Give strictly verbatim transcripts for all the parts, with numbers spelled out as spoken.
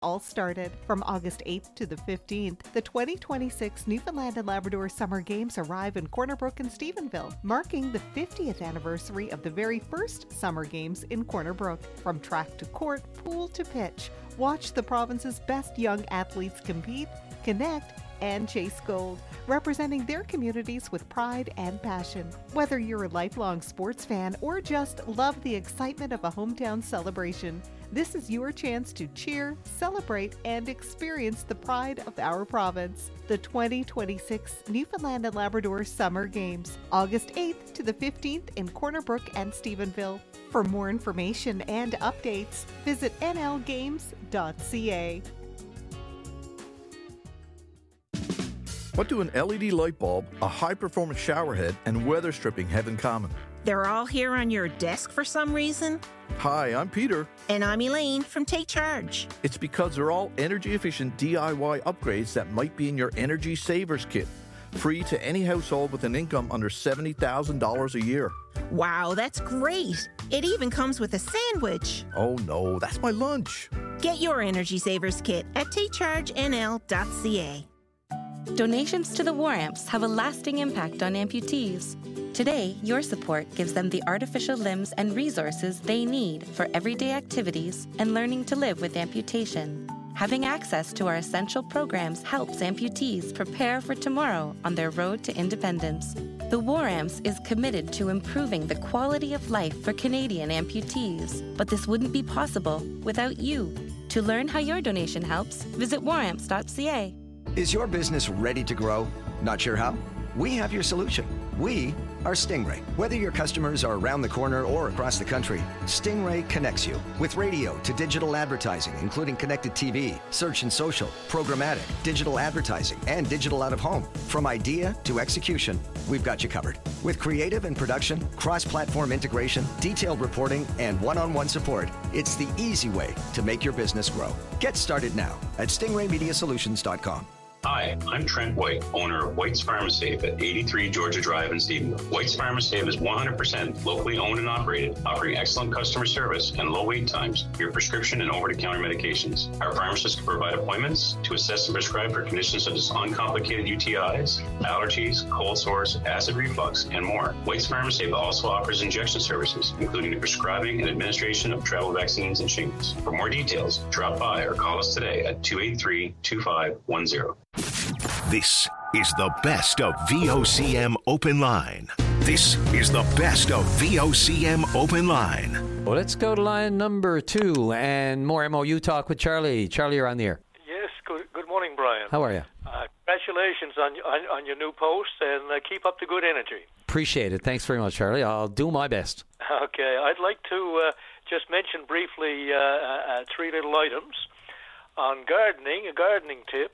all started. From August eighth to the fifteenth, the twenty twenty-six Newfoundland and Labrador Summer Games arrive in Corner Brook and Stephenville, marking the fiftieth anniversary of the very first Summer Games in Corner Brook. From track to court, pool to pitch, watch the province's best young athletes compete, connect, and chase gold, representing their communities with pride and passion. Whether you're a lifelong sports fan or just love the excitement of a hometown celebration, this is your chance to cheer, celebrate, and experience the pride of our province. The twenty twenty-six Newfoundland and Labrador Summer Games, August eighth to the fifteenth in Corner Brook and Stephenville. For more information and updates, visit n l games dot c a. What do an L E D light bulb, a high-performance shower head, and weather stripping have in common? They're all here on your desk for some reason. Hi, I'm Peter. And I'm Elaine from Take Charge. It's because they're all energy-efficient D I Y upgrades that might be in your Energy Savers Kit. Free to any household with an income under seventy thousand dollars a year. Wow, that's great. It even comes with a sandwich. Oh no, that's my lunch. Get your Energy Savers Kit at take charge n l dot c a. Donations to the War Amps have a lasting impact on amputees. Today, your support gives them the artificial limbs and resources they need for everyday activities and learning to live with amputation. Having access to our essential programs helps amputees prepare for tomorrow on their road to independence. The War Amps is committed to improving the quality of life for Canadian amputees, but this wouldn't be possible without you. To learn how your donation helps, visit war amps dot c a. Is your business ready to grow? Not sure how? We have your solution. We are Stingray. Whether your customers are around the corner or across the country, Stingray connects you with radio to digital advertising, including connected T V, search and social, programmatic, digital advertising, and digital out-of-home. From idea to execution, we've got you covered. With creative and production, cross-platform integration, detailed reporting, and one-on-one support, it's the easy way to make your business grow. Get started now at stingray media solutions dot com. Hi, I'm Trent White, owner of White's Pharmasafe at eighty-three Georgia Drive in Stephenville. White's Pharmasafe is one hundred percent locally owned and operated, offering excellent customer service and low wait times for your prescription and over-the-counter medications. Our pharmacists can provide appointments to assess and prescribe for conditions such as uncomplicated U T Is, allergies, cold sores, acid reflux, and more. White's Pharmasafe also offers injection services, including the prescribing and administration of travel vaccines and shingles. For more details, drop by or call us today at two eight three, two five one zero. This is the best of V O C M Open Line. This is the best of V O C M Open Line. Well, let's go to line number two and more M O U talk with Charlie. Charlie, you're on the air. Yes, good, good morning, Brian. How are you? Uh, congratulations on, on on your new post, and uh, keep up the good energy. Appreciate it. Thanks very much, Charlie. I'll do my best. Okay, I'd like to uh, just mention briefly uh, uh, three little items. On gardening, a gardening tip.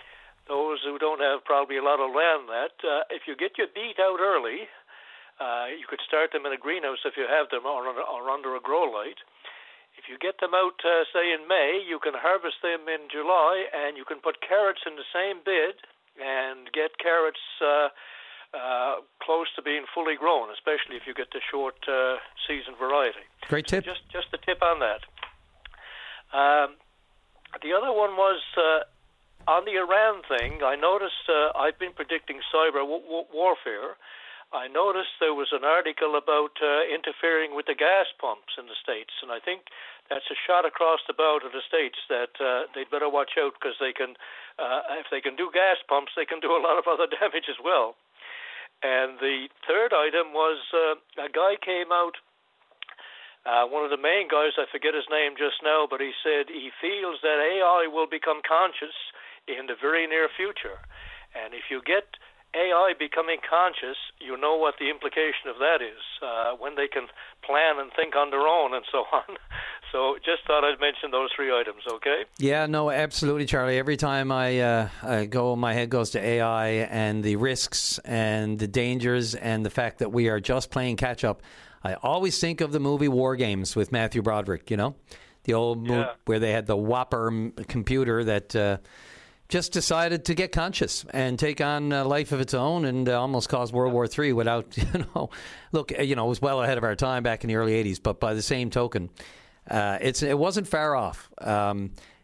Those who don't have probably a lot of land that, uh, if you get your beet out early, uh, you could start them in a greenhouse if you have them, or, or under a grow light. If you get them out, uh, say, in May, you can harvest them in July, and you can put carrots in the same bed and get carrots uh, uh, close to being fully grown, especially if you get the short uh, season variety. Great tip. So just, just a tip on that. Um, the other one was... Uh, On the Iran thing, I noticed, uh, I've been predicting cyber w- w- warfare. I noticed there was an article about uh, interfering with the gas pumps in the States, and I think that's a shot across the bow to the States that uh, they'd better watch out, because they can, uh, if they can do gas pumps, they can do a lot of other damage as well. And the third item was uh, a guy came out, Uh, one of the main guys, I forget his name just now, but he said he feels that A I will become conscious in the very near future. And if you get A I becoming conscious, you know what the implication of that is, uh, when they can plan and think on their own and so on. So just thought I'd mention those three items, okay? Yeah, no, absolutely, Charlie. Every time I, uh, I go, my head goes to A I and the risks and the dangers and the fact that we are just playing catch-up. I always think of the movie War Games with Matthew Broderick, you know, the old movie yeah. where they had the Whopper computer that uh, just decided to get conscious and take on a life of its own and uh, almost caused World War Three without, you know, look, you know, it was well ahead of our time back in the early eighties, but by the same token, uh, it's it wasn't far off. Um,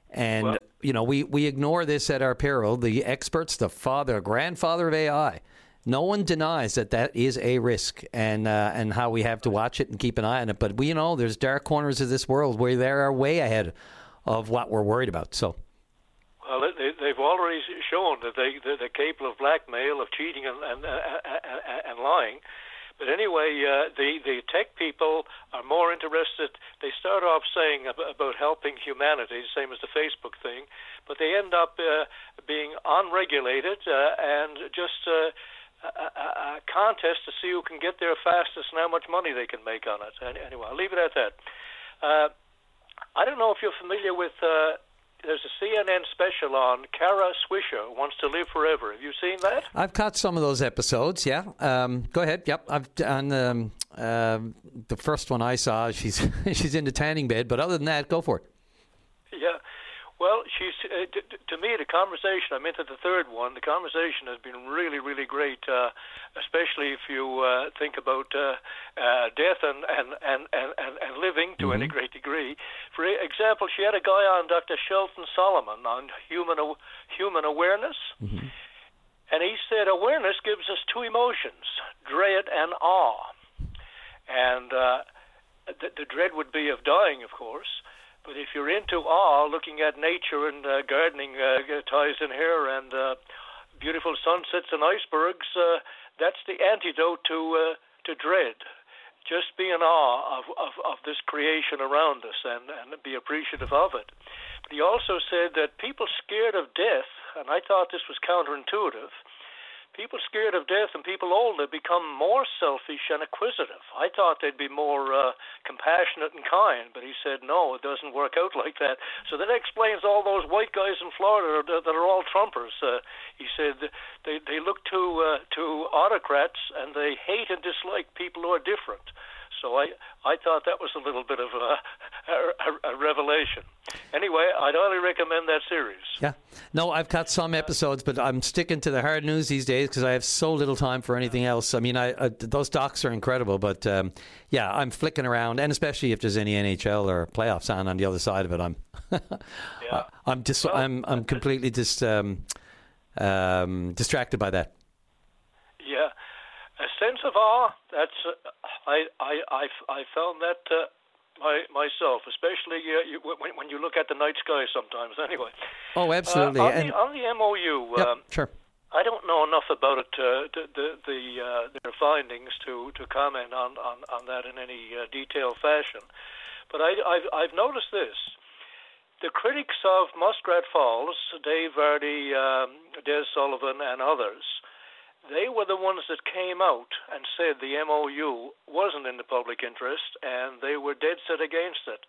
And, well, you know, we, we ignore this at our peril. The experts, the father, grandfather of A I, no one denies that that is a risk and uh, and how we have to watch it and keep an eye on it. But we know there's dark corners of this world where they are way ahead of what we're worried about. So, well, they, they've already shown that they, they're capable of blackmail, of cheating and, and, and, and lying. But anyway, uh, the, the tech people are more interested. They start off saying about helping humanity, same as the Facebook thing, but they end up uh, being unregulated uh, and just uh, a, a, a contest to see who can get there fastest and how much money they can make on it. Anyway, I'll leave it at that. Uh, I don't know if you're familiar with... Uh, There's a C N N special on Kara Swisher Wants to Live Forever. Have you seen that? I've caught some of those episodes, yeah. Um, go ahead. Yep. I've on um, uh, the first one I saw, she's she's in the tanning bed, but other than that, go for it. Yeah. Well, she's uh, t- t- to me, the conversation, I'm into the third one, the conversation has been really, really great, uh, especially if you uh, think about uh, uh, death and, and, and, and, and living to mm-hmm. any great degree. For example, she had a guy on, Doctor Shelton Solomon, on human human awareness, mm-hmm. and he said awareness gives us two emotions, dread and awe. And uh, the, the dread would be of dying, of course. But if you're into awe, looking at nature and uh, gardening uh, ties in here and uh, beautiful sunsets and icebergs, uh, that's the antidote to uh, to dread. Just be in awe of, of, of this creation around us and, and be appreciative of it. But he also said that people scared of death, and I thought this was counterintuitive, people scared of death and people older become more selfish and acquisitive. I thought they'd be more uh, compassionate and kind, but he said, no, it doesn't work out like that. So that explains all those white guys in Florida that are all Trumpers. Uh, he said they, they look to, uh, to autocrats and they hate and dislike people who are different. So I, I thought that was a little bit of a, a, a revelation. Anyway, I'd highly recommend that series. Yeah. No, I've got some episodes, but I'm sticking to the hard news these days because I have so little time for anything else. I mean, I, I those docs are incredible, but um, yeah, I'm flicking around, and especially if there's any N H L or playoffs on on the other side of it, I'm yeah. I'm dis- well, I'm I'm completely dis- um, um, distracted by that. Yeah. A sense of awe, that's, uh, I, I, I, I found that uh, my, myself, especially uh, you, when, when you look at the night sky sometimes, anyway. Oh, absolutely. Uh, on, and, the, on the M O U, yep, um, sure. I don't know enough about it, uh, the, the, the, uh, their findings to, to comment on, on, on that in any uh, detailed fashion. But I, I've, I've noticed this. The critics of Muskrat Falls, Dave Vardy, um, Des Sullivan, and others, they were the ones that came out and said the M O U wasn't in the public interest, and they were dead set against it.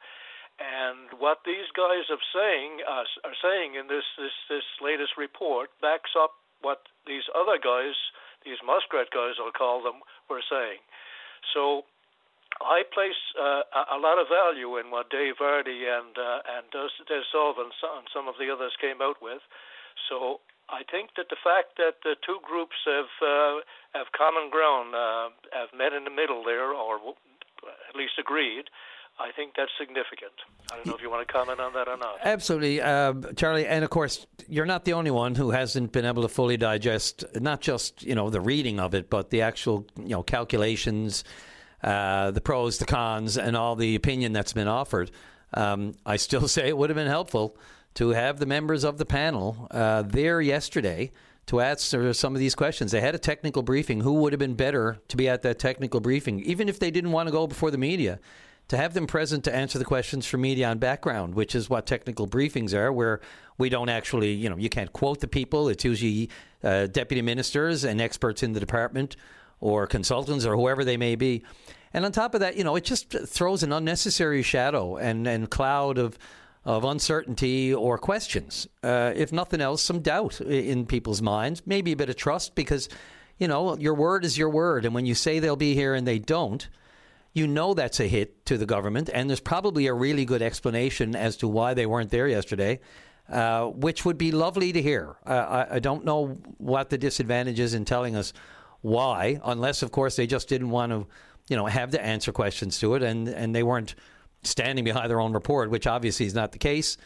And what these guys are saying uh, are saying in this, this this latest report backs up what these other guys, these Muskrat guys, I'll call them, were saying. So I place uh, a lot of value in what Dave Vardy and uh, and Des Sullivan and some of the others came out with. So I think that the fact that the two groups have uh, have common ground, uh, have met in the middle there, or at least agreed, I think that's significant. I don't know if you want to comment on that or not. Absolutely, uh, Charlie. And of course, you're not the only one who hasn't been able to fully digest not just you know the reading of it, but the actual you know calculations, uh, the pros, the cons, and all the opinion that's been offered. Um, I still say it would have been helpful to have the members of the panel uh, there yesterday to answer some of these questions. They had a technical briefing. Who would have been better to be at that technical briefing, even if they didn't want to go before the media, to have them present to answer the questions for media on background, which is what technical briefings are, where we don't actually, you know, you can't quote the people. It's usually uh, deputy ministers and experts in the department or consultants or whoever they may be. And on top of that, you know, it just throws an unnecessary shadow and, and cloud of of uncertainty or questions. Uh, if nothing else, some doubt in people's minds, maybe a bit of trust because, you know, your word is your word. And when you say they'll be here and they don't, you know that's a hit to the government. And there's probably a really good explanation as to why they weren't there yesterday, uh, which would be lovely to hear. Uh, I, I don't know what the disadvantage is in telling us why, unless, of course, they just didn't want to, you know, have to answer questions to it and, and they weren't standing behind their own report, which obviously is not the case.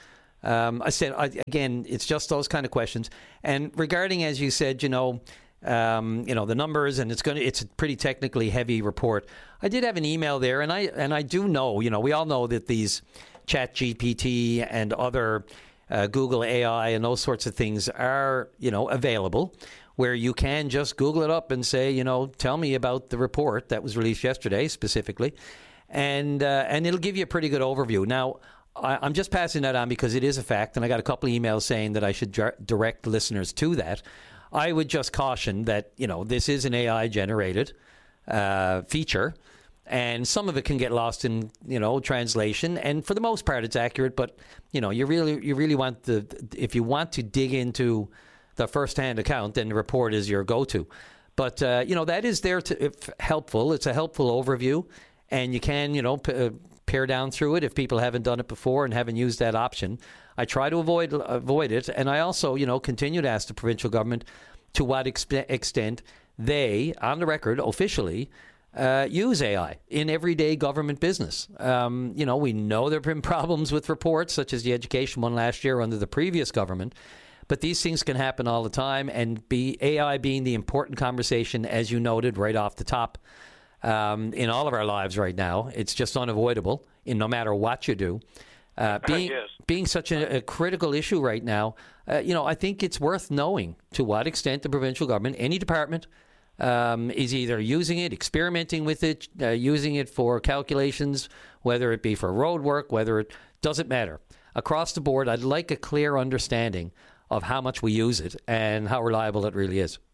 Um, I said, I, again, it's just those kind of questions. And regarding, as you said, you know, um, you know, the numbers, and it's going to, it's a pretty technically heavy report. I did have an email there, and I and I do know, you know, we all know that these Chat G P T and other uh, Google A I and those sorts of things are, you know, available, where you can just Google it up and say, you know, tell me about the report that was released yesterday specifically, and uh, and it'll give you a pretty good overview. Now, I, I'm just passing that on because it is a fact, and I got a couple of emails saying that I should jar- direct listeners to that. I would just caution that, you know, this is an A I-generated uh, feature, and some of it can get lost in, you know, translation. And for the most part, it's accurate. But, you know, you really you really want the if you want to dig into the first-hand account, then the report is your go-to. But, uh, you know, that is there to if helpful. It's a helpful overview, and you can, you know, p- uh, pare down through it if people haven't done it before and haven't used that option. I try to avoid avoid it, and I also, you know, continue to ask the provincial government to what exp- extent they, on the record, officially, uh, use A I in everyday government business. Um, you know, we know there have been problems with reports, such as the education one last year under the previous government, but these things can happen all the time, and be A I being the important conversation, as you noted right off the top, um, in all of our lives right now. It's just unavoidable in no matter what you do. Uh, being yes. being such a, a critical issue right now, uh, you know, I think it's worth knowing to what extent the provincial government, any department, um, is either using it, experimenting with it, uh, using it for calculations, whether it be for road work, whether it doesn't matter. Across the board, I'd like a clear understanding of how much we use it and how reliable it really is.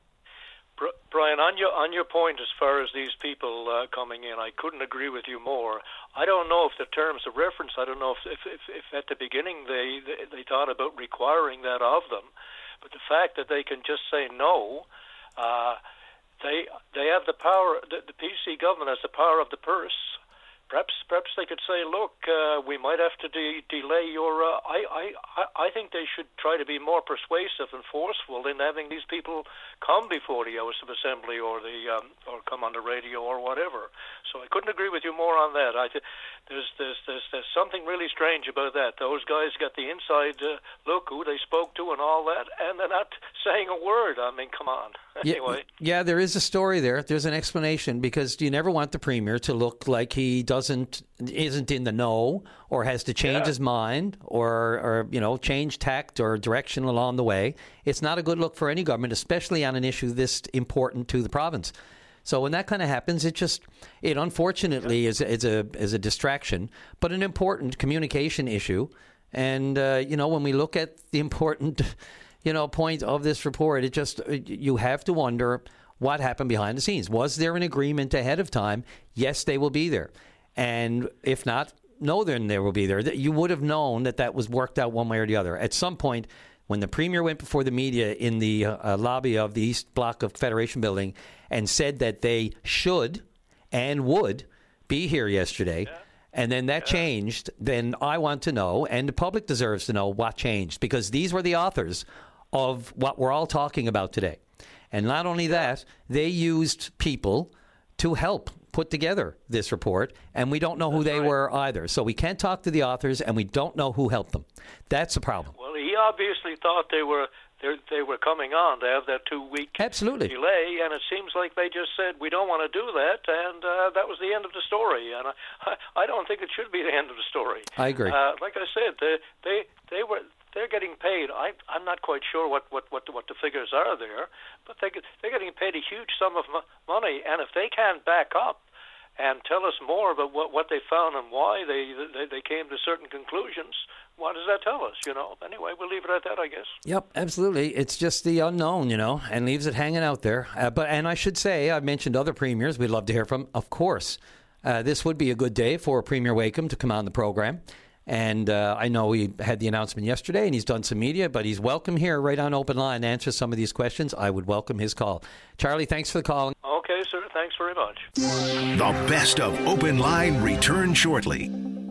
Brian, on your on your point as far as these people uh, coming in, I couldn't agree with you more. I don't know if the terms of reference, I don't know if if, if, if at the beginning they, they, they thought about requiring that of them, but the fact that they can just say no, uh, they they have the power, the, the P C government has the power of the purse. Perhaps, perhaps they could say, "Look, uh, we might have to de- delay your." Uh, I, I, I think they should try to be more persuasive and forceful in having these people come before the House of Assembly or the um, or come on the radio or whatever. So I couldn't agree with you more on that. I th- there's, there's there's there's something really strange about that. Those guys got the inside uh, look who they spoke to and all that, and they're not saying a word. I mean, come on. Anyway. Yeah, yeah, there is a story there. There's an explanation, because you never want the Premier to look like he doesn't isn't in the know or has to change yeah. his mind or, or, you know, change tact or direction along the way. It's not a good look for any government, especially on an issue this important to the province. So when that kind of happens, it just, it unfortunately yeah. is, is, a, is a distraction, but an important communication issue. And, uh, you know, when we look at the important, you know, point of this report, it just, you have to wonder what happened behind the scenes. Was there an agreement ahead of time? Yes, they will be there. And if not, no, then there will be there. You would have known that that was worked out one way or the other. At some point, when the Premier went before the media in the uh, lobby of the East Block of Federation Building and said that they should and would be here yesterday, yeah. and then that yeah. changed, then I want to know, and the public deserves to know what changed, because these were the authors of what we're all talking about today. And not only that, they used people to help put together this report, and we don't know who That's they right. were either. So we can't talk to the authors, and we don't know who helped them. That's a problem. Well, he obviously thought they were they were coming on to have that two-week Absolutely. delay, and it seems like they just said, we don't want to do that, and uh, that was the end of the story. And I, I don't think it should be the end of the story. I agree. Uh, like I said, they they, they were... They're getting paid. I, I'm not quite sure what, what, what, what the figures are there, but they, they're getting paid a huge sum of money. And if they can't back up and tell us more about what, what they found and why they, they they came to certain conclusions, what does that tell us? You know. Anyway, we'll leave it at that, I guess. Yep, absolutely. It's just the unknown, you know, and leaves it hanging out there. Uh, but and I should say, I've mentioned other premiers we'd love to hear from. Of course, uh, this would be a good day for Premier Wakeham to come on the program. And uh, I know he had the announcement yesterday and he's done some media, but he's welcome here right on Open Line to answer some of these questions. I would welcome his call. Charlie, thanks for the call. Okay, sir. Thanks very much. The best of Open Line returns shortly.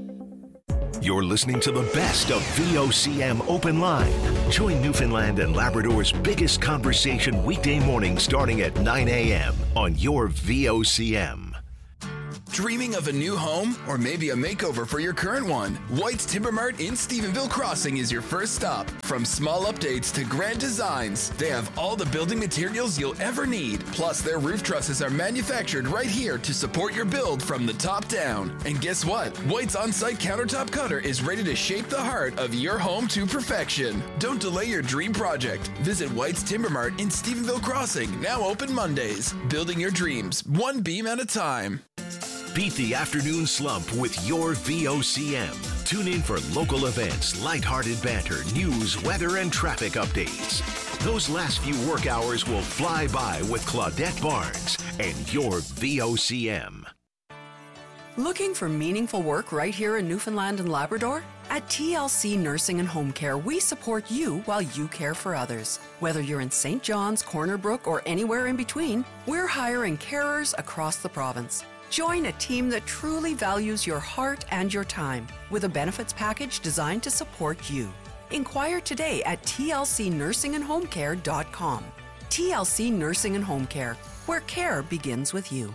You're listening to the best of V O C M Open Line. Join Newfoundland and Labrador's biggest conversation weekday morning starting at nine a.m. on your V O C M. Dreaming of a new home or maybe a makeover for your current one? White's Timber Mart in Stephenville Crossing is your first stop. From small updates to grand designs, they have all the building materials you'll ever need. Plus, their roof trusses are manufactured right here to support your build from the top down. And guess what? White's on-site countertop cutter is ready to shape the heart of your home to perfection. Don't delay your dream project. Visit White's Timber Mart in Stephenville Crossing, now open Mondays. Building your dreams, one beam at a time. Beat the afternoon slump with your V O C M. Tune in for local events, lighthearted banter, news, weather, and traffic updates. Those last few work hours will fly by with Claudette Barnes and your V O C M. Looking for meaningful work right here in Newfoundland and Labrador? At T L C Nursing and Home Care, we support you while you care for others. Whether you're in Saint John's, Corner Brook, or anywhere in between, we're hiring carers across the province. Join a team that truly values your heart and your time with a benefits package designed to support you. Inquire today at T L C nursing and home care dot com. T L C Nursing and Home Care, where care begins with you.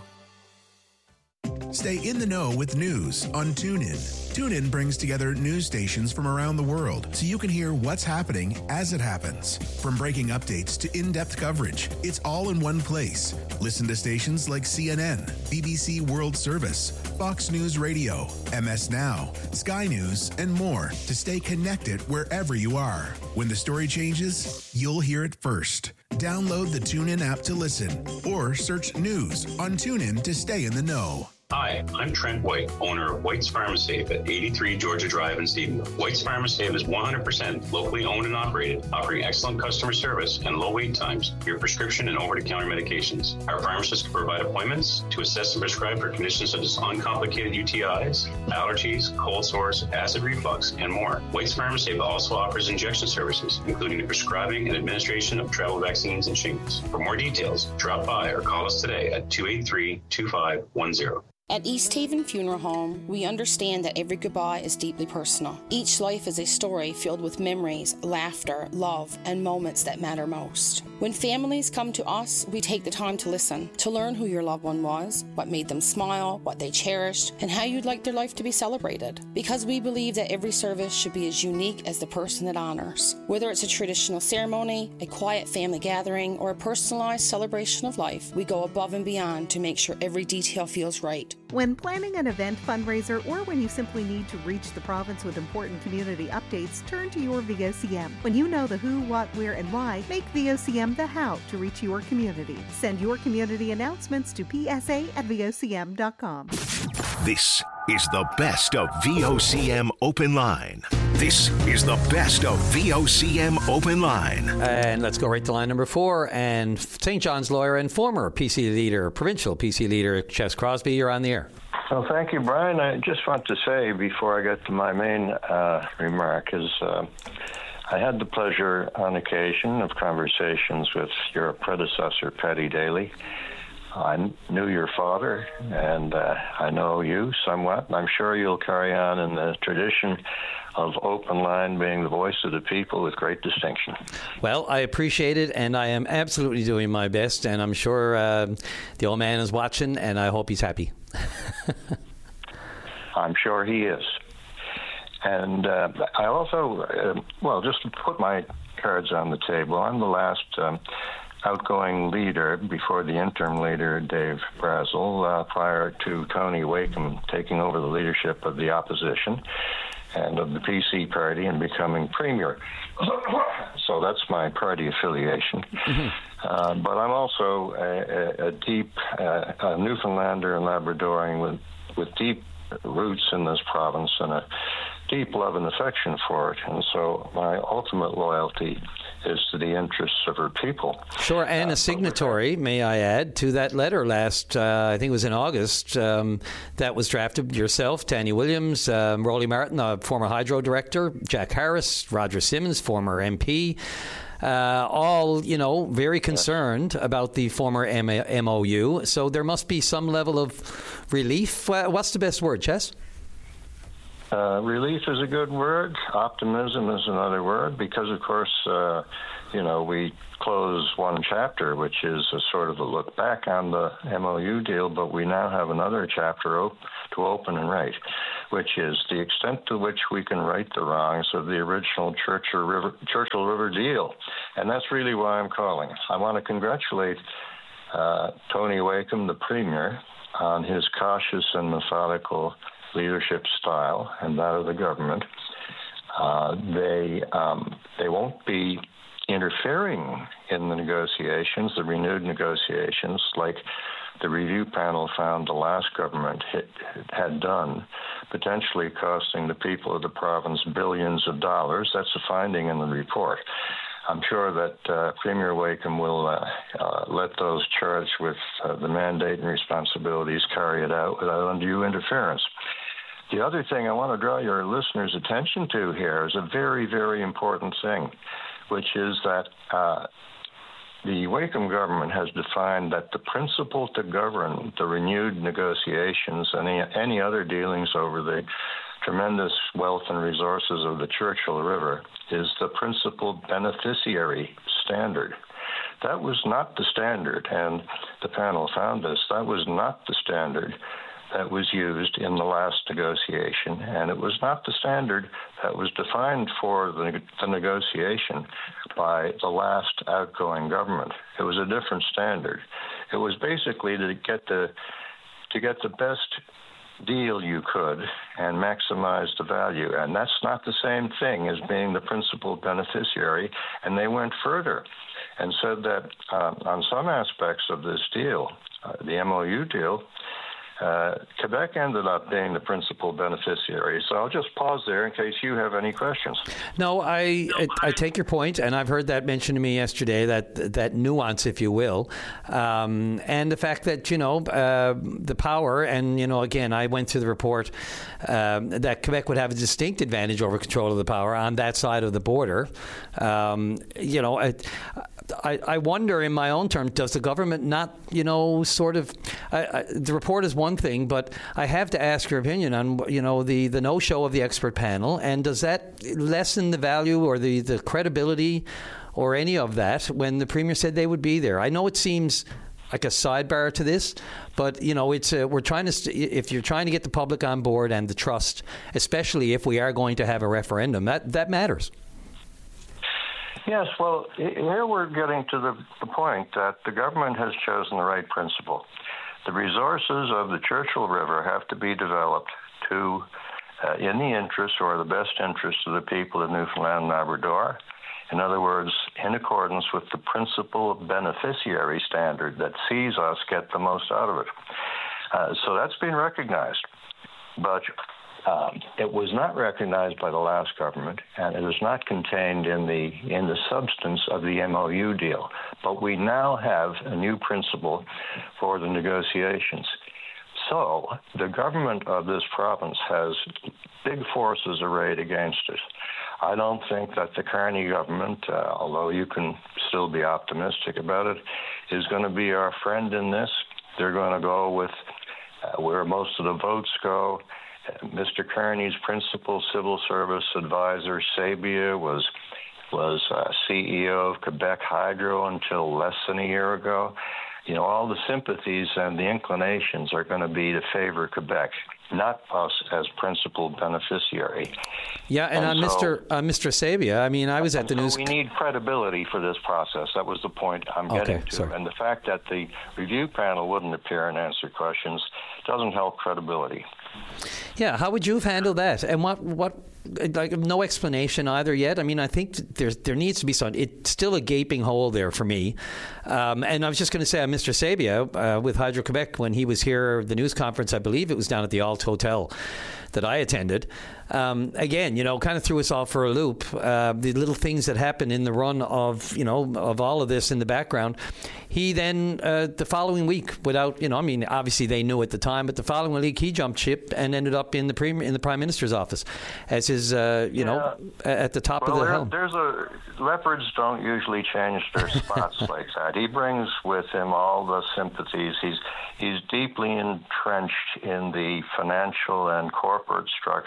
Stay in the know with news on TuneIn. TuneIn brings together news stations from around the world so you can hear what's happening as it happens. From breaking updates to in-depth coverage, it's all in one place. Listen to stations like C N N, B B C World Service, Fox News Radio, M S Now, Sky News, and more to stay connected wherever you are. When the story changes, you'll hear it first. Download the TuneIn app to listen or search news on TuneIn to stay in the know. Hi, I'm Trent White, owner of White's Pharmasafe at eighty-three Georgia Drive in Stephenville. White's Pharmasafe is one hundred percent locally owned and operated, offering excellent customer service and low wait times for your prescription and over-the-counter medications. Our pharmacists can provide appointments to assess and prescribe for conditions such as uncomplicated U T Is, allergies, cold sores, acid reflux, and more. White's Pharmasafe also offers injection services, including the prescribing and administration of travel vaccines and shingles. For more details, drop by or call us today at two eight three, two five one zero. At East Haven Funeral Home, we understand that every goodbye is deeply personal. Each life is a story filled with memories, laughter, love, and moments that matter most. When families come to us, we take the time to listen, to learn who your loved one was, what made them smile, what they cherished, and how you'd like their life to be celebrated. Because we believe that every service should be as unique as the person it honors. Whether it's a traditional ceremony, a quiet family gathering, or a personalized celebration of life, we go above and beyond to make sure every detail feels right. When planning an event, fundraiser, or when you simply need to reach the province with important community updates, turn to your V O C M. When you know the who, what, where, and why, make V O C M the how to reach your community. Send your community announcements to p s a at v o c m dot com. This is the best of V O C M Open Line. This is the best of V O C M Open Line. And let's go right to line number four. And Saint John's lawyer and former P C leader, provincial P C leader, Ches Crosby, you're on the air. Well, thank you, Brian. I just want to say before I get to my main uh, remark is uh, I had the pleasure on occasion of conversations with your predecessor, Paddy Daly. I knew your father, and uh, I know you somewhat, and I'm sure you'll carry on in the tradition of Open Line being the voice of the people with great distinction. Well, I appreciate it, and I am absolutely doing my best, and I'm sure uh, the old man is watching, and I hope he's happy. I'm sure he is. And uh, I also, uh, well, just to put my cards on the table, I'm the last um, outgoing leader before the interim leader, Dave Brazel, uh, prior to Tony Wakeham taking over the leadership of the opposition and of the P C party and becoming premier. So that's my party affiliation. Mm-hmm. Uh, but I'm also a, a, a deep uh, a Newfoundlander and Labradorian with, with deep roots in this province and a deep love and affection for it. And so my ultimate loyalty is to the interests of her people. Sure, and uh, a signatory, may I add, to that letter last, uh, I think it was in August, um, that was drafted yourself, Tanya Williams, um, Rolly Martin, the former Hydro director, Jack Harris, Roger Simmons, former M P, uh, all, you know, very concerned yes. about the former M O U. So there must be some level of relief. Uh, what's the best word, Ches? Uh, relief is a good word. Optimism is another word, because, of course, uh, you know, we close one chapter, which is a sort of a look back on the M O U deal, but we now have another chapter op- to open and write, which is the extent to which we can right the wrongs of the original Churchill River, Churchill River deal. And that's really why I'm calling. I want to congratulate uh, Tony Wakeham, the Premier, on his cautious and methodical leadership style and that of the government. Uh, they um, they won't be interfering in the negotiations, the renewed negotiations, like the review panel found the last government hit, had done, potentially costing the people of the province billions of dollars. That's a finding in the report. I'm sure that uh, Premier Wakeham will uh, uh, let those charged with uh, the mandate and responsibilities carry it out without undue interference. The other thing I want to draw your listeners' attention to here is a very, very important thing, which is that uh, the Wakeham government has defined that the principle to govern the renewed negotiations and any, any other dealings over the tremendous wealth and resources of the Churchill River is the principal beneficiary standard. That was not the standard, and the panel found this. That was not the standard that was used in the last negotiation, and it was not the standard that was defined for the, the negotiation by the last outgoing government. It was a different standard. It was basically to get the to get the best deal you could and maximize the value, and that's not the same thing as being the principal beneficiary. And they went further and said that uh, on some aspects of this deal, uh, the M O U deal, Uh, Quebec ended up being the principal beneficiary. So I'll just pause there in case you have any questions. No, I, I I take your point, and I've heard that mentioned to me yesterday, that that nuance, if you will, um, and the fact that, you know, uh, the power, and, you know, again, I went through the report um, that Quebec would have a distinct advantage over control of the power on that side of the border. Um, you know, I, I, I wonder in my own terms, does the government not, you know, sort of, I, I, the report is one thing, but I have to ask your opinion on, you know, the, the no-show of the expert panel, and does that lessen the value or the, the credibility or any of that when the Premier said they would be there? I know it seems like a sidebar to this, but, you know, it's a, we're trying to, st- if you're trying to get the public on board and the trust, especially if we are going to have a referendum, that, that matters. Yes, well, here we're getting to the, the point that the government has chosen the right principle. The resources of the Churchill River have to be developed to, uh, in the interest or the best interest of the people of Newfoundland and Labrador. In other words, in accordance with the principal beneficiary standard that sees us get the most out of it. Uh, so that's been recognized. But Um, it was not recognized by the last government, and it is not contained in the in the substance of the M O U deal. But we now have a new principle for the negotiations. So the government of this province has big forces arrayed against it. I don't think that the Carney government, uh, although you can still be optimistic about it, is going to be our friend in this. They're going to go with uh, where most of the votes go. Mister Carney's principal civil service advisor, Sabia, was was uh, C E O of Quebec Hydro until less than a year ago. You know, all the sympathies and the inclinations are going to be to favor Quebec, not us as principal beneficiary. Yeah, and, and on so, Mister Uh, Mister Sabia, I mean, I was at the so news. We need credibility for this process. That was the point I'm getting okay, to. Sorry. And the fact that the review panel wouldn't appear and answer questions doesn't help credibility. Yeah, how would you have handled that? And what, what, like, no explanation either yet? I mean, I think there's there needs to be some. It's still a gaping hole there for me. Um, and I was just going to say, uh, Mister Sabia, uh, with Hydro-Quebec, when he was here, the news conference, I believe it was down at the Alt Hotel that I attended, um, again, you know, kind of threw us all for a loop. Uh, the little things that happened in the run of, you know, of all of this in the background. He then, uh, the following week, without, you know, I mean, obviously they knew at the time, but the following week he jumped ship and ended up in the Premier, in the Prime Minister's office as his, uh, you yeah. know, at the top well, of the there, helm. There's a leopards don't usually change their spots like that. He brings with him all the sympathies. He's he's deeply entrenched in the financial and corporate structure of the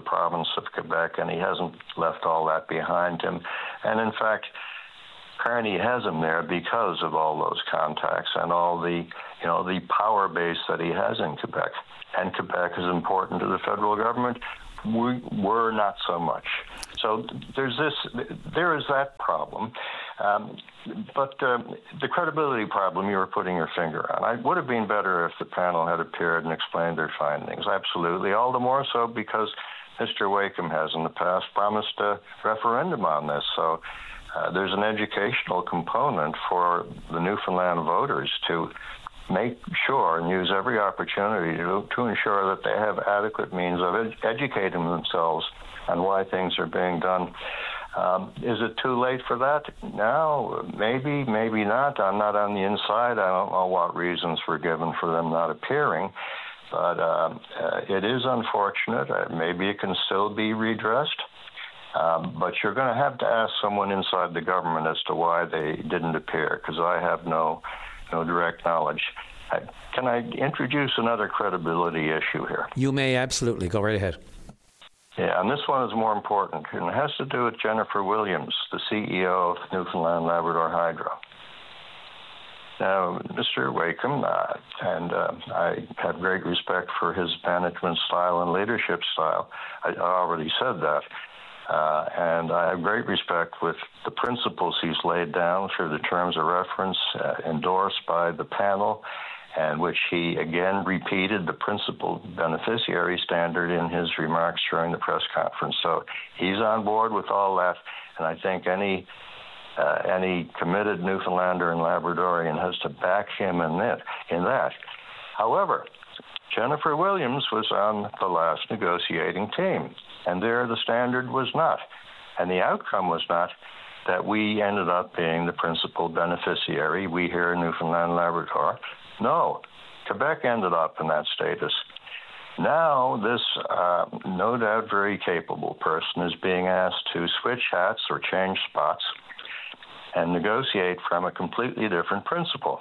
province of Quebec, and he hasn't left all that behind him. And in fact, Carney has him there because of all those contacts and all the, you know, the power base that he has in Quebec. And Quebec is important to the federal government. We were not so much. So there's this, there is that problem. Um, but uh, the credibility problem you were putting your finger on. It would have been better if the panel had appeared and explained their findings. Absolutely. All the more so because Mister Wakeham has in the past promised a referendum on this. So uh, there's an educational component for the Newfoundland voters to make sure and use every opportunity to, to ensure that they have adequate means of ed- educating themselves on why things are being done. Um, is it too late for that? No, maybe, maybe not. I'm not on the inside. I don't know what reasons were given for them not appearing, but uh, uh, it is unfortunate. Uh, maybe it can still be redressed. Um, but you're going to have to ask someone inside the government as to why they didn't appear, because I have no no direct knowledge. I, can I introduce another credibility issue here? You may, absolutely. Go right ahead. Yeah, and this one is more important, and it has to do with Jennifer Williams, the C E O of Newfoundland Labrador Hydro. Now, Mister Wakeham, uh, and uh, I have great respect for his management style and leadership style. I already said that. Uh, and I have great respect with the principles he's laid down through the terms of reference uh, endorsed by the panel, and which he again repeated the principal beneficiary standard in his remarks during the press conference. So he's on board with all that, and I think any uh, any committed Newfoundlander and Labradorian has to back him in that. In that. However, Jennifer Williams was on the last negotiating team, and there the standard was not, and the outcome was not that we ended up being the principal beneficiary, we here in Newfoundland Labrador. No, Quebec ended up in that status. Now this uh, no doubt very capable person is being asked to switch hats or change spots and negotiate from a completely different principle.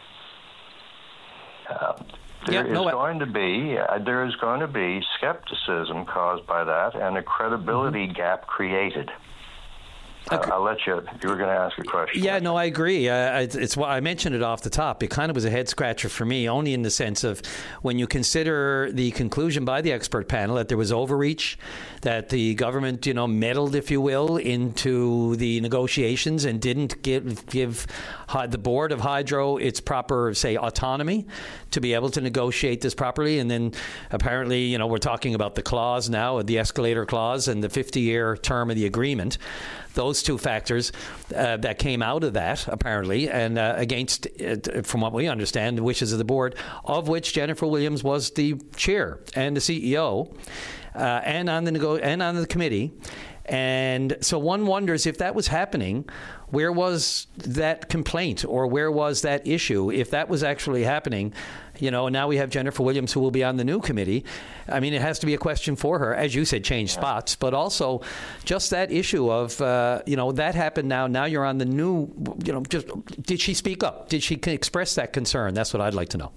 Uh, There yeah, no, is going to be uh, there is going to be skepticism caused by that, and a credibility mm-hmm. gap created. Uh, I'll let you. You were going to ask a question. Yeah, no, I agree. Uh, it's, it's why I mentioned it off the top. It kind of was a head scratcher for me, only in the sense of when you consider the conclusion by the expert panel that there was overreach, that the government, you know, meddled, if you will, into the negotiations and didn't give give the board of Hydro its proper, say, autonomy to be able to negotiate this properly. And then apparently, you know, we're talking about the clause now, the escalator clause, and the fifty-year term of the agreement. Those two factors uh, that came out of that, apparently, and uh, against, uh, from what we understand, the wishes of the board, of which Jennifer Williams was the chair and the C E O, uh, and on the nego- and on the committee. And so one wonders if that was happening, where was that complaint or where was that issue? If that was actually happening, you know, now we have Jennifer Williams who will be on the new committee. I mean, it has to be a question for her, as you said, change spots, but also just that issue of, uh, you know, that happened now. Now you're on the new, you know, just did she speak up? Did she express that concern? That's what I'd like to know.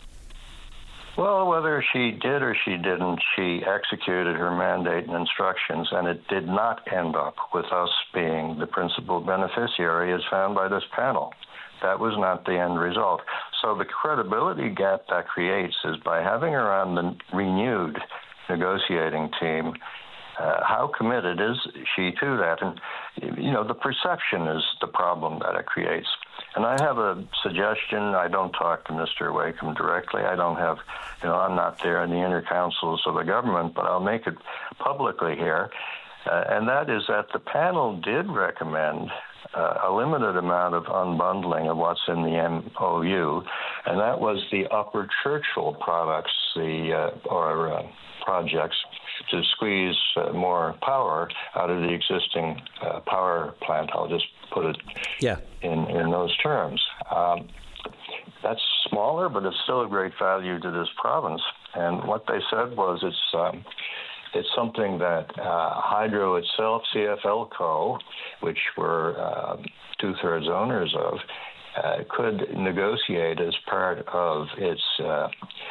Well, whether she did or she didn't, she executed her mandate and instructions, and it did not end up with us being the principal beneficiary as found by this panel. That was not the end result. So the credibility gap that creates is by having her on the renewed negotiating team, uh, how committed is she to that? And, you know, the perception is the problem that it creates. And I have a suggestion. I don't talk to Mister Wakeham directly. I don't have, you know, I'm not there in the inner councils of the government, but I'll make it publicly here. Uh, and that is that the panel did recommend uh, a limited amount of unbundling of what's in the M O U, and that was the Upper Churchill products, the uh, or uh, projects, to squeeze uh, more power out of the existing uh, power plant. I'll just put it yeah. in, in those terms. Um, that's smaller, but it's still of great value to this province. And what they said was it's um, it's something that uh, Hydro itself, C F L Co., which we're uh, two-thirds owners of, uh, could negotiate as part of its uh,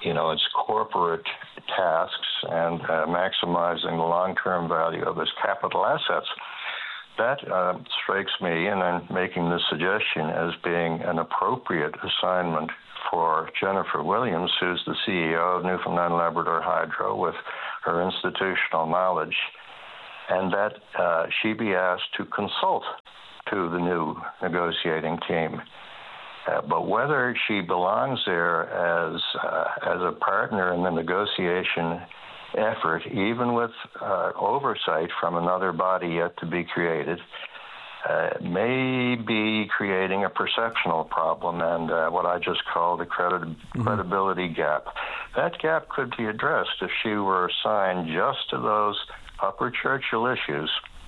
you know, its corporate tasks and uh, maximizing the long-term value of its capital assets. That uh, strikes me, and I'm making the suggestion, as being an appropriate assignment for Jennifer Williams, who's the C E O of Newfoundland Labrador Hydro, with her institutional knowledge, and that uh, she be asked to consult to the new negotiating team. Uh, but whether she belongs there as uh, as a partner in the negotiation effort, even with uh, oversight from another body yet to be created, uh, may be creating a perceptional problem and uh, what I just call the credi- mm-hmm. credibility gap. That gap could be addressed if she were assigned just to those Upper Churchill issues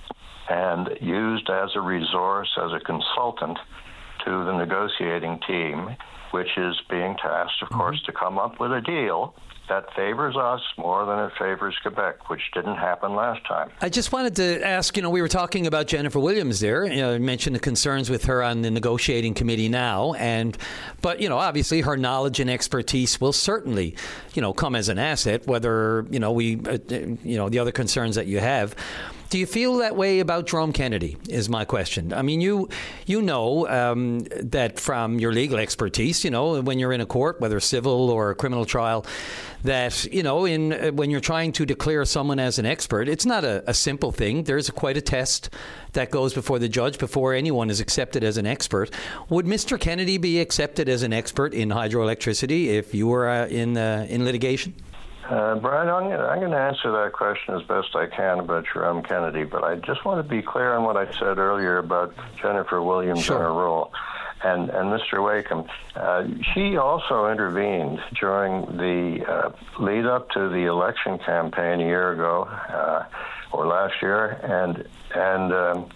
and used as a resource, as a consultant to the negotiating team, which is being tasked, of mm-hmm. course, to come up with a deal that favors us more than it favors Quebec, which didn't happen last time. I just wanted to ask, you know, we were talking about Jennifer Williams there. You know, you mentioned the concerns with her on the negotiating committee now. and But, you know, obviously her knowledge and expertise will certainly, you know, come as an asset, whether, you know, we, uh, you know, the other concerns that you have. Do you feel that way about Jerome Kennedy, is my question. I mean, you you know um, that from your legal expertise, you know, when you're in a court, whether civil or a criminal trial, that, you know, in uh, when you're trying to declare someone as an expert, it's not a, a simple thing. There's a, quite a test that goes before the judge before anyone is accepted as an expert. Would Mister Kennedy be accepted as an expert in hydroelectricity if you were uh, in uh, in litigation? Uh, Brian, I'm, I'm going to answer that question as best I can about Jerome Kennedy, but I just want to be clear on what I said earlier about Jennifer Williams sure. and her role. And, and Mister Wakeham, uh, she also intervened during the uh, lead up to the election campaign a year ago uh, or last year, and and um,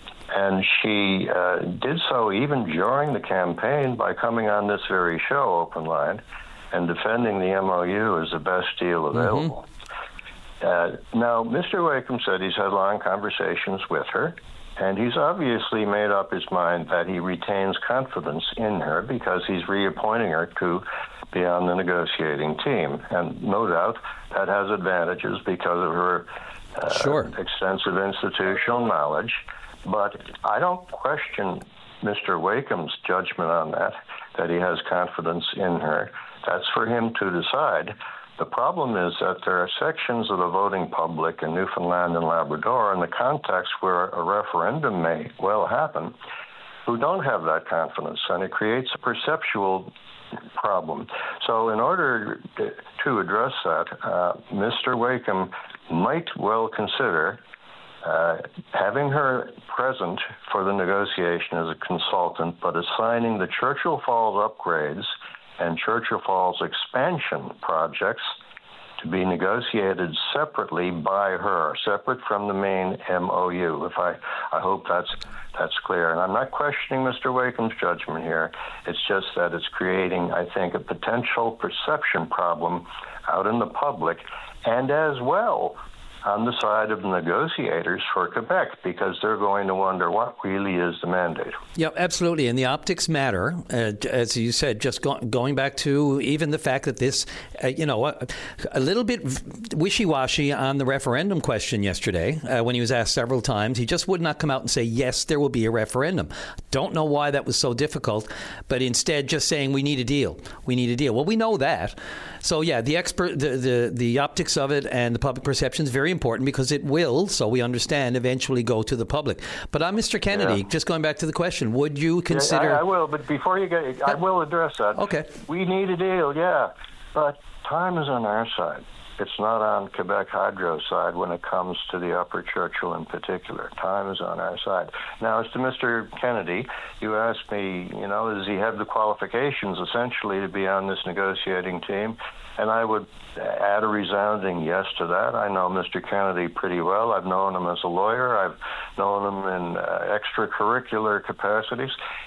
and she uh, did so even during the campaign by coming on this very show, Open Line, and defending the M O U as the best deal available. Mm-hmm. Uh, now, Mister Wakeham said he's had long conversations with her, and he's obviously made up his mind that he retains confidence in her because he's reappointing her to be on the negotiating team. And no doubt that has advantages because of her uh, sure. extensive institutional knowledge. But I don't question Mister Wakeham's judgment on that, that he has confidence in her. That's for him to decide. The problem is that there are sections of the voting public in Newfoundland and Labrador, in the context where a referendum may well happen, who don't have that confidence, and it creates a perceptual problem. So in order to address that, uh, Mister Wakeham might well consider uh, having her present for the negotiation as a consultant, but assigning the Churchill Falls upgrades and Churchill Falls expansion projects to be negotiated separately by her, separate from the main M O U. If I, I hope that's that's clear. And I'm not questioning Mister Wakeham's judgment here. It's just that it's creating, I think, a potential perception problem out in the public, and as well on the side of negotiators for Quebec, because they're going to wonder what really is the mandate. Yeah, absolutely. And the optics matter, uh, as you said, just go- going back to even the fact that this, uh, you know, a, a little bit wishy-washy on the referendum question yesterday, uh, when he was asked several times, he just would not come out and say, yes, there will be a referendum. Don't know why that was so difficult, but instead just saying we need a deal. We need a deal. Well, we know that. So, yeah, the expert, the, the, the optics of it and the public perception is very important because it will, so we understand, eventually go to the public. But on Mister Kennedy, yeah. just going back to the question, would you consider... Yeah, I, I will, but before you get... I will address that. Okay. We need a deal, yeah, but time is on our side. It's not on Quebec Hydro's side when it comes to the Upper Churchill in particular. Time is on our side. Now, as to Mister Kennedy, you asked me, you know, does he have the qualifications essentially to be on this negotiating team? And I would add a resounding yes to that. I know Mister Kennedy pretty well. I've known him as a lawyer. I've known him in uh, extracurricular capacities.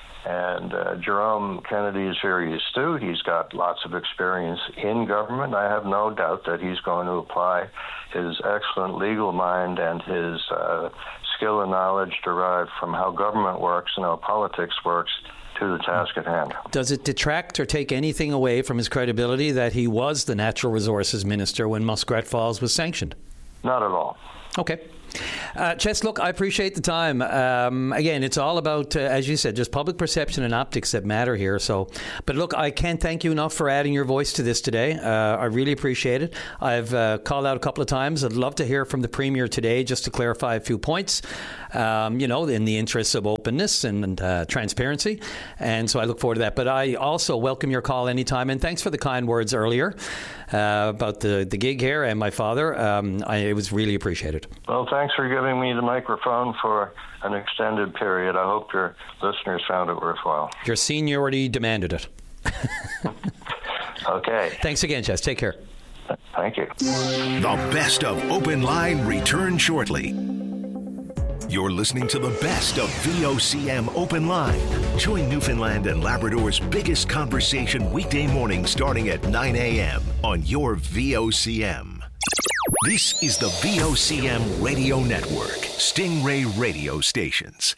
And uh, Jerome Kennedy is very astute. He's got lots of experience in government. I have no doubt that he's going to apply his excellent legal mind and his uh, skill and knowledge derived from how government works and how politics works to the task at hand. Does it detract or take anything away from his credibility that he was the Natural Resources Minister when Muskrat Falls was sanctioned? Not at all. Okay. Uh, Ches, look, I appreciate the time. Um, again, it's all about, uh, as you said, just public perception and optics that matter here. So, but look, I can't thank you enough for adding your voice to this today. Uh, I really appreciate it. I've uh, called out a couple of times. I'd love to hear from the Premier today just to clarify a few points, um, you know, in the interests of openness and, and uh, transparency. And so I look forward to that. But I also welcome your call anytime. And thanks for the kind words earlier uh, about the, the gig here and my father. Um, I, it was really appreciated. Well, thanks for giving me the microphone for an extended period. I hope your listeners found it worthwhile. Your seniority demanded it. Okay. Thanks again, Ches. Take care. Thank you. The best of Open Line returns shortly. You're listening to the best of V O C M Open Line. Join Newfoundland and Labrador's biggest conversation weekday morning starting at nine a.m. on your V O C M. This is the V O C M Radio Network, Stingray radio stations.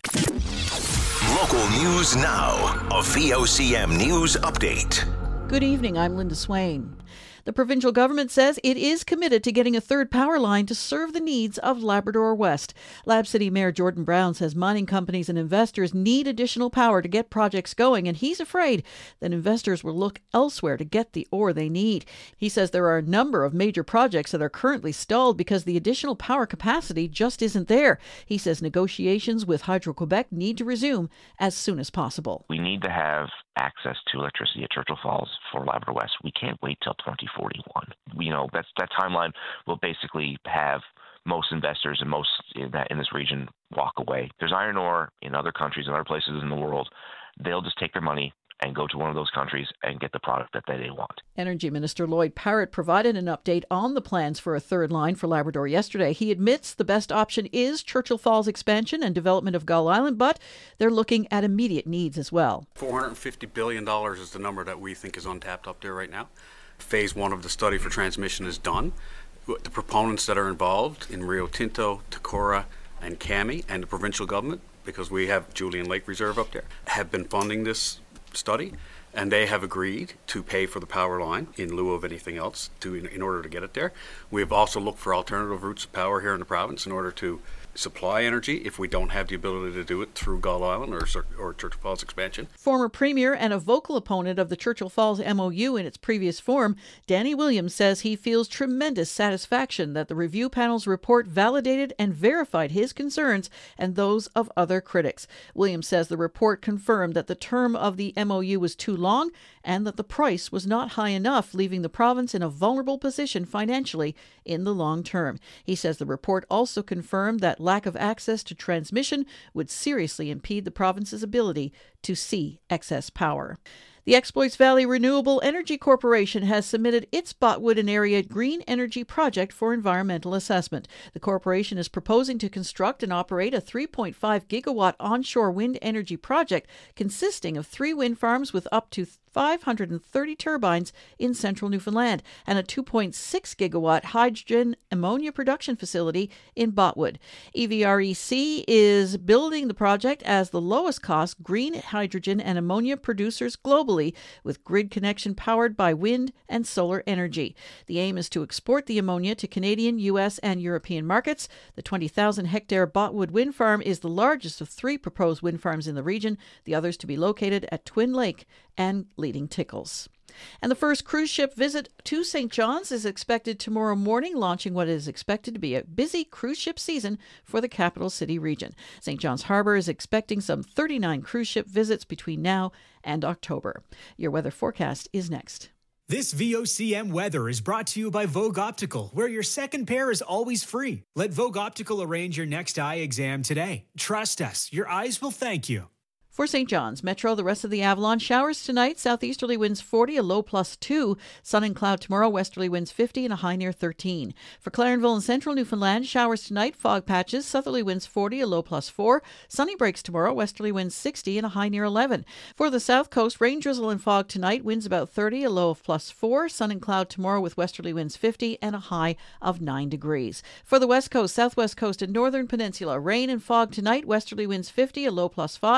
Local news now, a V O C M news update. Good evening, I'm Linda Swain. The provincial government says it is committed to getting a third power line to serve the needs of Labrador West. Lab City Mayor Jordan Brown says mining companies and investors need additional power to get projects going, and he's afraid that investors will look elsewhere to get the ore they need. He says there are a number of major projects that are currently stalled because the additional power capacity just isn't there. He says negotiations with Hydro-Quebec need to resume as soon as possible. We need to have access to electricity at Churchill Falls for Labrador West. We can't wait till twenty forty-one. You know, that's, that timeline will basically have most investors and most in, that, in this region walk away. There's iron ore in other countries and other places in the world. They'll just take their money and go to one of those countries and get the product that they want. Energy Minister Lloyd Parrott provided an update on the plans for a third line for Labrador yesterday. He admits the best option is Churchill Falls expansion and development of Gull Island, but they're looking at immediate needs as well. four hundred fifty billion dollars is the number that we think is untapped up there right now. Phase one of the study for transmission is done. The proponents that are involved in Rio Tinto, Takora, and Kami, and the provincial government, because we have Julian Lake Reserve up there, have been funding this study, and they have agreed to pay for the power line in lieu of anything else to in, in order to get it there. We have also looked for alternative routes of power here in the province in order to supply energy if we don't have the ability to do it through Gull Island or, or Churchill Falls expansion. Former Premier and a vocal opponent of the Churchill Falls M O U in its previous form, Danny Williams says he feels tremendous satisfaction that the review panel's report validated and verified his concerns and those of other critics. Williams says the report confirmed that the term of the M O U was too long and that the price was not high enough, leaving the province in a vulnerable position financially in the long term. He says the report also confirmed that lack of access to transmission would seriously impede the province's ability to see excess power. The Exploits Valley Renewable Energy Corporation has submitted its Botwood and Area Green Energy Project for environmental assessment. The corporation is proposing to construct and operate a three point five gigawatt onshore wind energy project consisting of three wind farms with up to five hundred thirty turbines in central Newfoundland and a two point six gigawatt hydrogen ammonia production facility in Botwood. E V R E C is building the project as the lowest cost green hydrogen and ammonia producers globally, with grid connection powered by wind and solar energy. The aim is to export the ammonia to Canadian, U S, and European markets. The twenty thousand hectare Botwood wind farm is the largest of three proposed wind farms in the region, the others to be located at Twin Lake and Leading Tickles. And the first cruise ship visit to Saint John's is expected tomorrow morning, launching what is expected to be a busy cruise ship season for the capital city region. Saint John's Harbour is expecting some thirty-nine cruise ship visits between now and October. Your weather forecast is next. This V O C M weather is brought to you by Vogue Optical, where your second pair is always free. Let Vogue Optical arrange your next eye exam today. Trust us, your eyes will thank you. For Saint John's Metro, the rest of the Avalon, showers tonight, southeasterly winds forty, a low plus two. Sun and cloud tomorrow, westerly winds fifty and a high near thirteen. For Clarenville and central Newfoundland, showers tonight, fog patches, southerly winds forty, a low plus four. Sunny breaks tomorrow, westerly winds sixty and a high near eleven. For the south coast, rain, drizzle and fog tonight, winds about thirty, a low of plus four. Sun and cloud tomorrow with westerly winds fifty and a high of nine degrees. For the west coast, southwest coast and northern peninsula, rain and fog tonight, westerly winds fifty, a low plus five.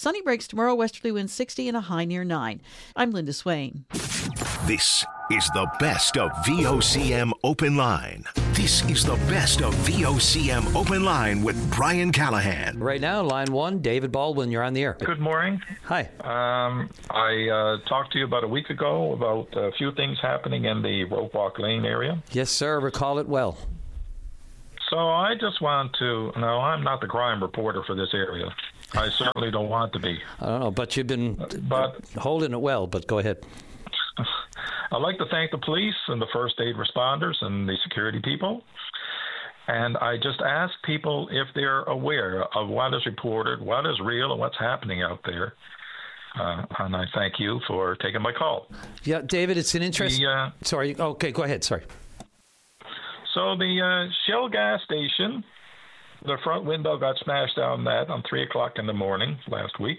Sunny breaks tomorrow, westerly winds sixty and a high near nine. I'm Linda Swain. This is the best of V O C M Open Line. This is the best of V O C M Open Line with Brian Callahan. Right now, line one, David Baldwin, you're on the air. Good morning. Hi. Um, I uh, talked to you about a week ago about a few things happening in the Rope Walk Lane area. Yes, sir. Recall it well. So I just want to, no, I'm not the crime reporter for this area. I certainly don't want to be. I don't know, but you've been but, holding it well, but go ahead. I'd like to thank the police and the first aid responders and the security people. And I just ask people if they're aware of what is reported, what is real, and what's happening out there. Uh, and I thank you for taking my call. Yeah, David, it's an interesting... Uh, Sorry. Okay, go ahead. Sorry. So the uh, Shell gas station, the front window got smashed down that on three o'clock in the morning last week.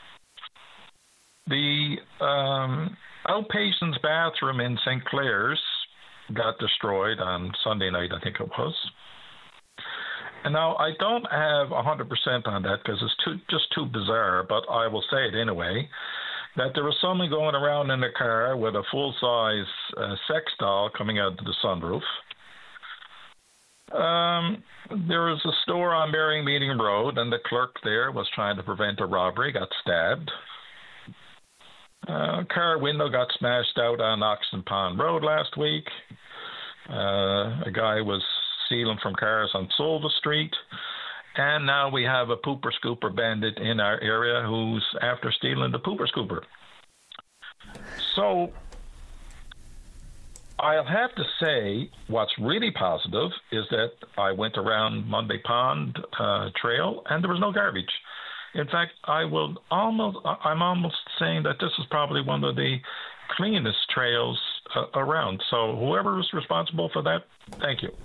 The um, outpatient's bathroom in Saint Clair's got destroyed on Sunday night, I think it was. And now I don't have one hundred percent on that because it's too, just too bizarre, but I will say it anyway, that there was someone going around in a car with a full-size uh, sex doll coming out of the sunroof. Um, there was a store on Marion Meeting Road, and the clerk there was trying to prevent a robbery, got stabbed. Uh, car window got smashed out on Oxton Pond Road last week. Uh, a guy was stealing from cars on Silva Street. And now we have a pooper scooper bandit in our area who's after stealing the pooper scooper. So I'll have to say what's really positive is that I went around Monday Pond uh, Trail and there was no garbage. In fact, I will almost, I'm almost saying that this is probably one of the cleanest trails uh, around. So whoever is responsible for that, thank you.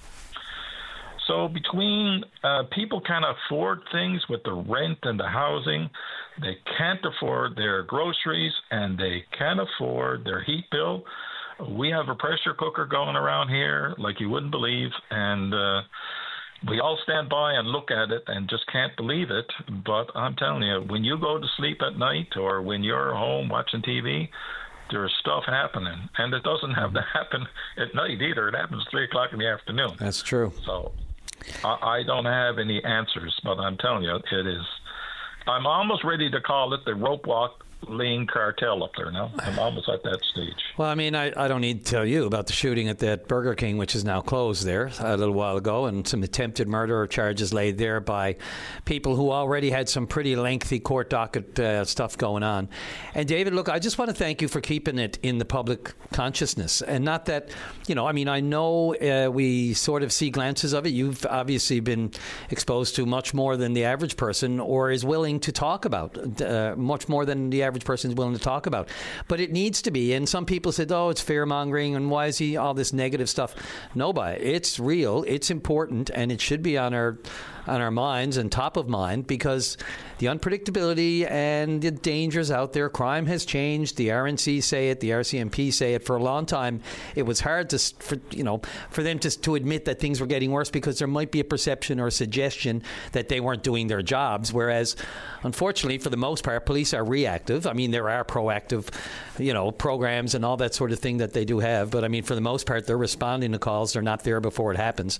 So between uh, people can't afford things with the rent and the housing, they can't afford their groceries, and they can't afford their heat bill. We have a pressure cooker going around here like you wouldn't believe, and uh, we all stand by and look at it and just can't believe it. But I'm telling you, when you go to sleep at night or when you're home watching T V, there's stuff happening. And it doesn't have to happen at night either. It happens at three o'clock in the afternoon. That's true. So I, I don't have any answers, but I'm telling you, it is. I'm almost ready to call it the Rope Walk Lane cartel up there now. I'm almost at that stage. Well, I mean, I, I don't need to tell you about the shooting at that Burger King, which is now closed there a little while ago, and some attempted murder charges laid there by people who already had some pretty lengthy court docket uh, stuff going on. And David, look, I just want to thank you for keeping it in the public consciousness. And not that, you know, I mean, I know uh, we sort of see glances of it. You've obviously been exposed to much more than the average person or is willing to talk about, uh, much more than the average person is willing to talk about. But it needs to be. And some people said, oh, it's fear-mongering, and why is he all this negative stuff? No, but it's real, it's important, and it should be on our on our minds and top of mind, because the unpredictability and the dangers out there, crime has changed. The R N C say it, the R C M P say it. For a long time, it was hard to, for, you know, for them to, to admit that things were getting worse because there might be a perception or a suggestion that they weren't doing their jobs, whereas, unfortunately, for the most part, police are reactive. I mean, there are proactive, you know, programs and all that sort of thing that they do have, but I mean, for the most part, they're responding to calls. They're not there before it happens.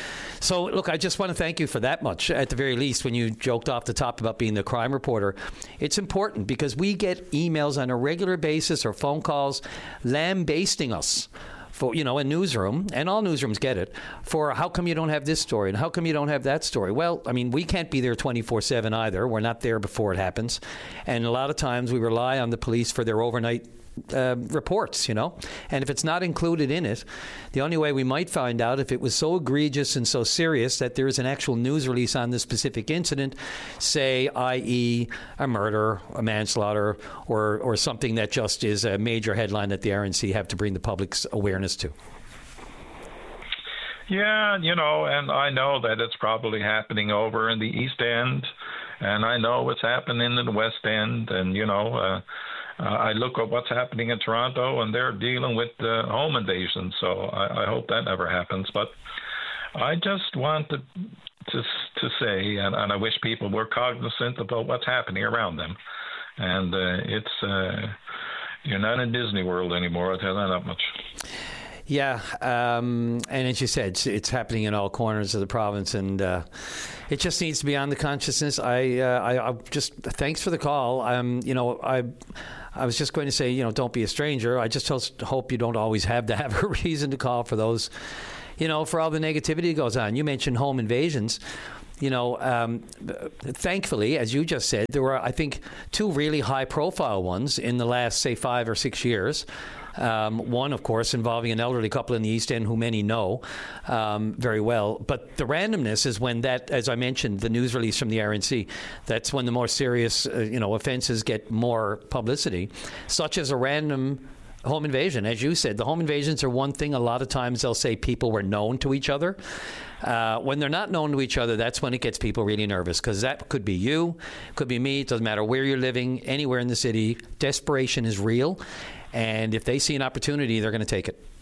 So, look, I just want to thank you for that much, at the very least, when you joked off the top about being the crime reporter. It's important because we get emails on a regular basis or phone calls lambasting us for, you know, a newsroom, and all newsrooms get it, for how come you don't have this story and how come you don't have that story? Well, I mean, we can't be there twenty-four seven either. We're not there before it happens. And a lot of times we rely on the police for their overnight Uh, reports, you know, and if it's not included in it, the only way we might find out if it was so egregious and so serious that there is an actual news release on this specific incident, say, that is a murder, a manslaughter, or or something that just is a major headline that the R N C have to bring the public's awareness to. Yeah, you know, and I know that it's probably happening over in the East End, and I know what's happening in the West End, and, you know, uh, Uh, I look at what's happening in Toronto, and they're dealing with uh, home invasion, so I, I hope that never happens. But I just want to to to say, and, and I wish people were cognizant about what's happening around them. And uh, it's uh, you're not in Disney World anymore. I'll tell you that much. Yeah, um, and as you said, it's, it's happening in all corners of the province, and uh, it just needs to be on the consciousness. I, uh, I, I just thanks for the call. Um, you know, I, I was just going to say, you know, don't be a stranger. I just hope you don't always have to have a reason to call for those, you know, for all the negativity that goes on. You mentioned home invasions. You know, um, thankfully, as you just said, there were, I think, two really high-profile ones in the last, say, five or six years. Um, one, of course, involving an elderly couple in the East End who many know um, very well. But the randomness is when that, as I mentioned, the news release from the R N C, that's when the more serious, uh, you know, offences get more publicity, such as a random home invasion. As you said, the home invasions are one thing. A lot of times they'll say people were known to each other. Uh, when they're not known to each other, that's when it gets people really nervous, because that could be you, could be me. It doesn't matter where you're living, anywhere in the city. Desperation is real. And if they see an opportunity, they're going to take it.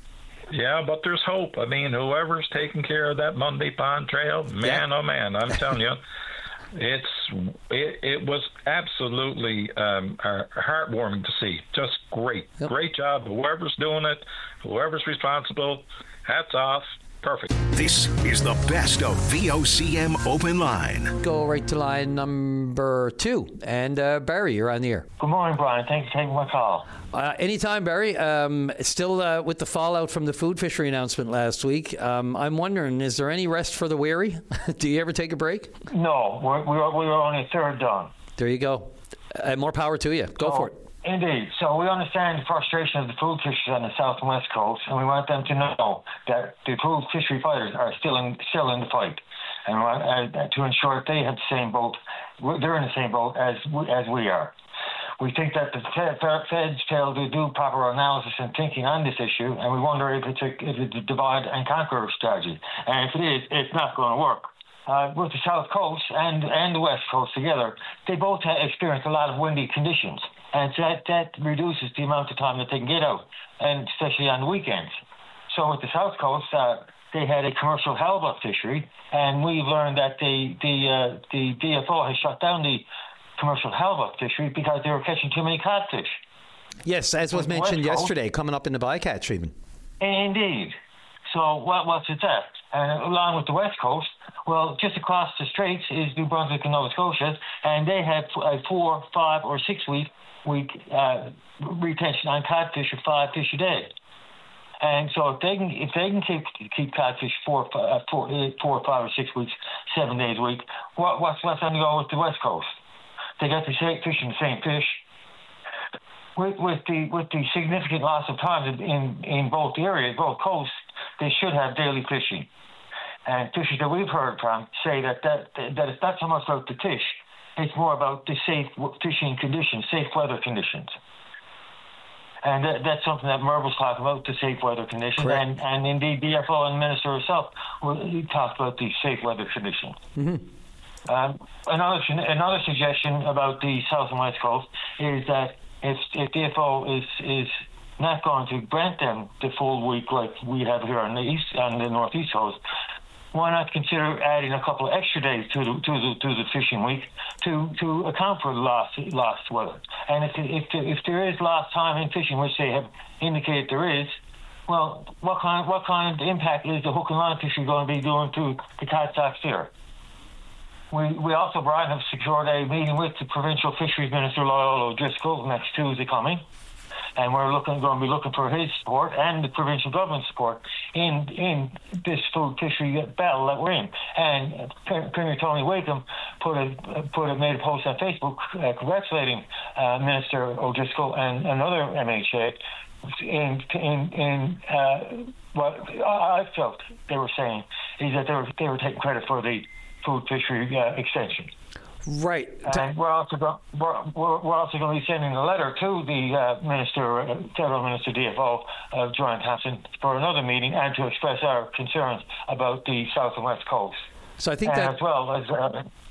Yeah, but there's hope. I mean, whoever's taking care of that Monday Pond Trail, man, yeah. oh man, I'm telling you, it's it, it was absolutely um, heartwarming to see. Just great, yep. great job. Whoever's doing it, whoever's responsible, hats off. Perfect. This is the best of V O C M Open Line. Go right to line number two. And uh, Barry, you're on the air. Good morning, Brian. Thanks for taking my call. Uh, anytime, Barry. Um, still uh, with the fallout from the food fishery announcement last week, um, I'm wondering, is there any rest for the weary? Do you ever take a break? No, we're, we're, we're only a third done. There you go. Uh, more power to you. Go so, for it. Indeed. So we understand the frustration of the food fishers on the south and west coast, and we want them to know that the food fishery fighters are still in still in the fight, and we want, uh, to ensure that they have the same boat, they're in the same boat as we, as we are. We think that the feds failed to do proper analysis and thinking on this issue, and we wonder if it's a, if it's a divide and conquer strategy. And if it is, it's not going to work. Uh, with the south coast and and the west coast together, they both have experienced a lot of windy conditions. And so that, that reduces the amount of time that they can get out, and especially on the weekends. So with the South Coast, uh, they had a commercial halibut fishery, and we've learned that the the uh, the D F O has shut down the commercial halibut fishery because they were catching too many codfish. Yes, as was mentioned yesterday, coming up in the bycatch even. Indeed. So what what's it that? And along with the West Coast, well, just across the straits is New Brunswick and Nova Scotia, and they have a four, five, or six week week uh, retention on codfish of five fish a day. And so if they can if they can keep keep codfish four, uh, four, four, five, or six weeks, seven days a week, what what's what's going to go with the West Coast? They got the same fish and the same fish. With with the with the significant loss of time in in both areas, both coasts, they should have daily fishing. And fishers that we've heard from say that that that it's not so much about the fish. It's more about the safe fishing conditions, safe weather conditions. And that, that's something that Merv was talking about, the safe weather conditions. And, and indeed, D F O and the Minister herself he talked about the safe weather conditions. Mm-hmm. Um, another, another suggestion about the South and West Coast is that if, if D F O is, is not going to grant them the full week like we have here on the east, on the Northeast Coast, why not consider adding a couple of extra days to the to the to the fishing week to, to account for the lost lost weather? And if if if there is lost time in fishing, which they have indicated there is, well, what kind what kind of impact is the hook and line fishing going to be doing to the cod stocks there? We we also, Brian, have secured a meeting with the Provincial Fisheries Minister Loyola O'Driscoll next Tuesday coming. And we're looking, going to be looking for his support and the provincial government support in in this food fishery battle that we're in. And Premier Tony Wakeham put a put a made a post on Facebook uh, congratulating uh, Minister O'Driscoll and another M H A in in in uh, what I felt they were saying is that they were they were taking credit for the food fishery uh, extension. Right. And we're also go- we're, we're also going to be sending a letter to the uh, minister, uh, federal minister D F O, uh, Joanne Thompson, for another meeting and to express our concerns about the South and West Coast. So I think and that as well as uh,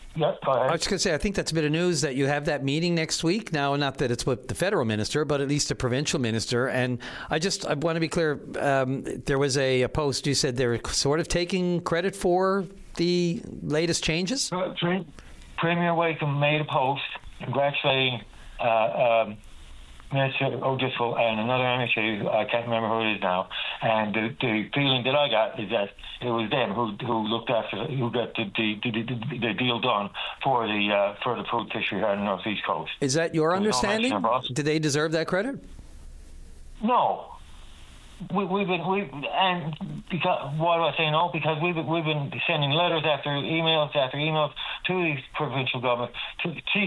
Yeah, go ahead. I was just going to say, I think that's a bit of news that you have that meeting next week. Now, not that it's with the federal minister, but at least a provincial minister. And I just I want to be clear. Um, there was a, a post you said they were sort of taking credit for the latest changes. Uh, Premier Wakeham made a post congratulating uh, um, Minister O'Driscoll and another M H A, I can't remember who it is now, and the, the feeling that I got is that it was them who who looked after, who got the the, the, the, the deal done for the uh, for the food fishery here on the North East Coast. Is that your understanding? No, do they deserve that credit? No. We, we've been, we, and because, why do I say no? Because we've, we've been sending letters after emails after emails to the provincial government, to, to